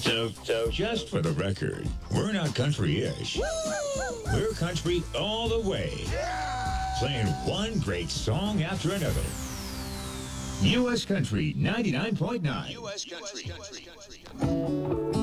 So just for the record, we're not country-ish. We're country all the way. Playing one great song after another. U.S. Country 99.9. U.S. Country.